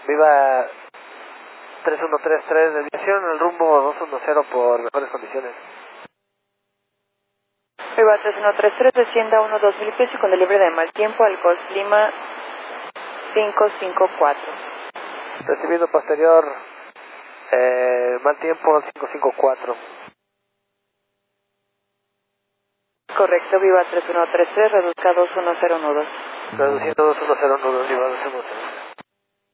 Viva 3133, desviación el rumbo 210 por mejores condiciones. Viva 3133, descienda 12000 pies y con delivery de mal tiempo al Golf Lima 554. Recibiendo posterior, mal tiempo 554. Correcto, Viva 3133, reduzca 210 nudos. Reduciendo 210 nudos, Viva 210.